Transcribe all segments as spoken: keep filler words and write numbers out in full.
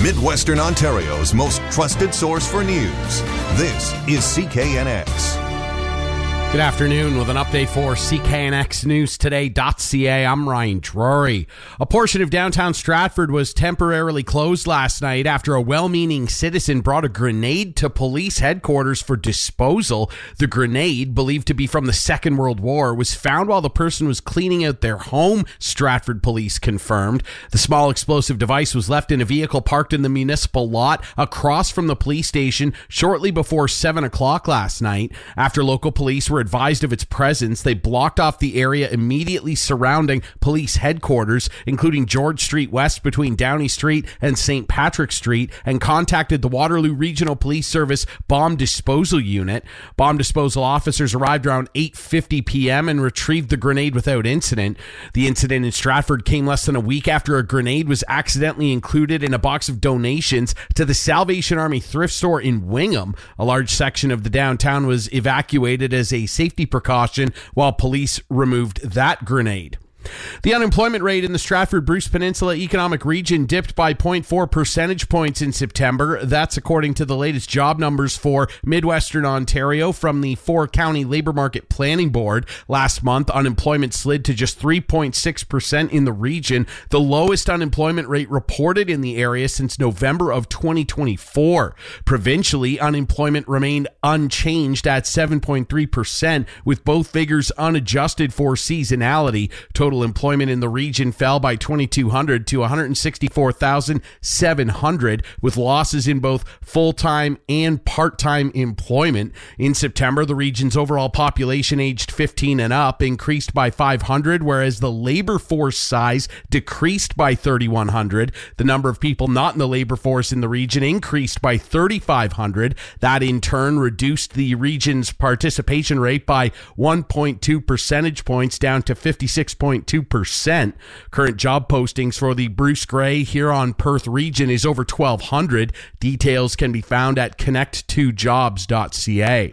Midwestern Ontario's most trusted source for news. This is C K N X. Good afternoon with an update for C K N X News Today dot C A. I'm Ryan Drury. A portion of downtown Stratford was temporarily closed last night after a well-meaning citizen brought a grenade to police headquarters for disposal. The grenade, believed to be from the Second World War, was found while the person was cleaning out their home, Stratford police confirmed. The small explosive device was left in a vehicle parked in the municipal lot across from the police station shortly before seven o'clock last night. After local police were advised of its presence, they blocked off the area immediately surrounding police headquarters, including George Street West between Downey Street and Saint Patrick Street, and contacted the Waterloo Regional Police Service Bomb Disposal Unit. Bomb disposal officers arrived around eight fifty p.m. and retrieved the grenade without incident. The incident in Stratford came less than a week after a grenade was accidentally included in a box of donations to the Salvation Army thrift store in Wingham. A large section of the downtown was evacuated as a safety precaution while police removed that grenade. The unemployment rate in the Stratford-Bruce Peninsula Economic Region dipped by zero point four percentage points in September. That's according to the latest job numbers for Midwestern Ontario from the four-county Labour Market Planning Board. Last month, unemployment slid to just three point six percent in the region, the lowest unemployment rate reported in the area since November of twenty twenty-four. Provincially, unemployment remained unchanged at seven point three percent, with both figures unadjusted for seasonality. Total employment in the region fell by twenty-two hundred to one hundred sixty-four thousand seven hundred, with losses in both full-time and part-time employment. In September, the region's overall population aged fifteen and up increased by five hundred, whereas the labor force size decreased by thirty-one hundred. The number of people not in the labor force in the region increased by thirty-five hundred. That in turn reduced the region's participation rate by one point two percentage points down to fifty-six point two percent. Current job postings for the Bruce Grey Huron Perth region is over twelve hundred. Details can be found at connect two jobs dot c a.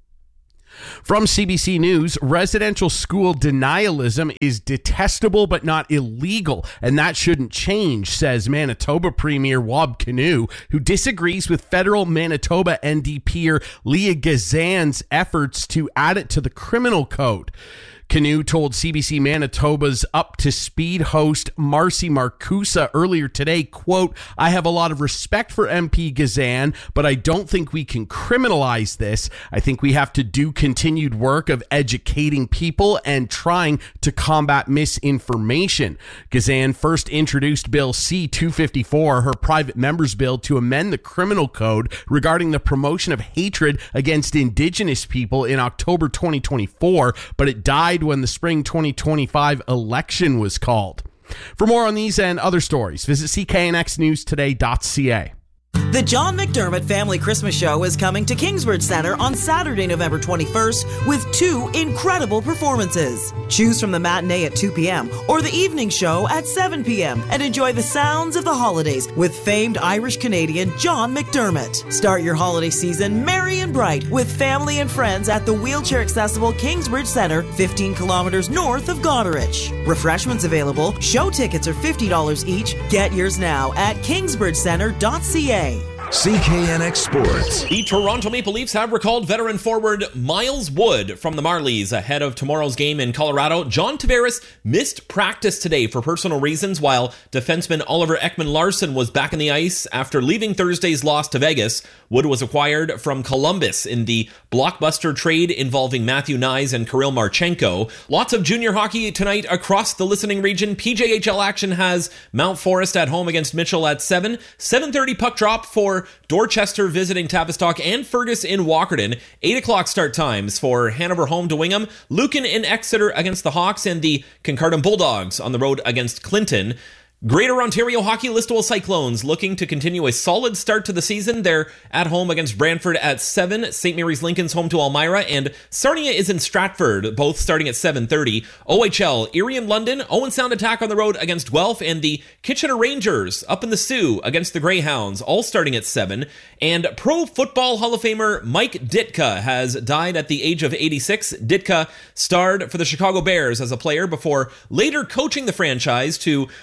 From C B C News, residential school denialism is detestable but not illegal, and that shouldn't change, says Manitoba Premier Wab Kinew, who disagrees with federal Manitoba N D P-er Leah Gazan's efforts to add it to the criminal code. Kinew told C B C Manitoba's Up to Speed host Marcy Marcusa earlier today, quote, "I have a lot of respect for M P Gazan, but I don't think we can criminalize this. I think we have to do continued work of educating people and trying to combat misinformation." Gazan first introduced Bill C two fifty-four, her private member's bill to amend the criminal code regarding the promotion of hatred against Indigenous people in October twenty twenty-four, but it died when the spring twenty twenty-five election was called. For more on these and other stories, visit C K N X News Today dot C A. The John McDermott Family Christmas Show is coming to Kingsbridge Centre on Saturday, November twenty-first with two incredible performances. Choose from the matinee at two p.m. or the evening show at seven p.m. and enjoy the sounds of the holidays with famed Irish-Canadian John McDermott. Start your holiday season merry and bright with family and friends at the wheelchair-accessible Kingsbridge Centre, fifteen kilometres north of Goderich. Refreshments available. Show tickets are fifty dollars each. Get yours now at kingsbridge centre dot c a. C K N X Sports. The Toronto Maple Leafs have recalled veteran forward Miles Wood from the Marlies ahead of tomorrow's game in Colorado. John Tavares missed practice today for personal reasons, while defenseman Oliver Ekman-Larsson was back in the ice after leaving Thursday's loss to Vegas. Wood was acquired from Columbus in the blockbuster trade involving Matthew Knies and Kirill Marchenko. Lots of junior hockey tonight across the listening region. P J H L action has Mount Forest at home against Mitchell at seven. seven thirty puck drop for Dorchester visiting Tavistock and Fergus in Walkerton. eight o'clock start times for Hanover home to Wingham, Lucan in Exeter against the Hawks, and the Kincardine Bulldogs on the road against Clinton. Greater Ontario Hockey Listowel Cyclones looking to continue a solid start to the season. They're at home against Brantford at seven. Saint Mary's Lincoln's home to Elmira, and Sarnia is in Stratford, both starting at seven thirty. O H L, Erie and London, Owen Sound Attack on the road against Guelph, and the Kitchener Rangers up in the Sioux against the Greyhounds, all starting at seven. And Pro Football Hall of Famer Mike Ditka has died at the age of eighty-six. Ditka starred for the Chicago Bears as a player before later coaching the franchise to a Super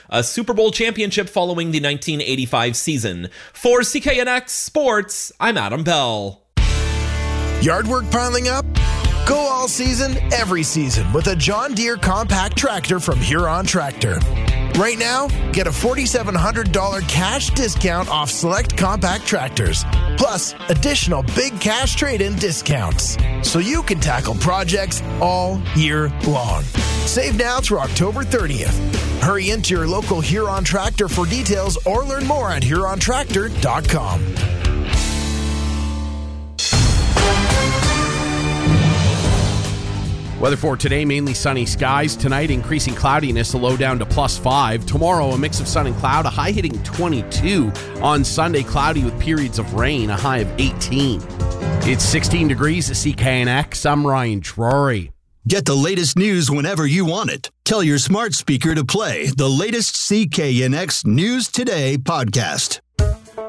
Super Bowl championship following the nineteen eighty-five season. For C K N X Sports, I'm Adam Bell. Yard work piling up? Go all season, every season with a John Deere compact tractor from Huron Tractor. Right now, get a four thousand seven hundred dollars cash discount off select compact tractors, plus additional big cash trade-in discounts, so you can tackle projects all year long. Save now through October thirtieth. Hurry into your local Huron Tractor for details or learn more at huron tractor dot com. Weather for today, mainly sunny skies. Tonight, increasing cloudiness, a low down to plus five. Tomorrow, a mix of sun and cloud, a high hitting twenty-two. On Sunday, cloudy with periods of rain, a high of eighteen. It's sixteen degrees at C K N X. I'm Ryan Drury. Get the latest news whenever you want it. Tell your smart speaker to play the latest C K N X News Today podcast.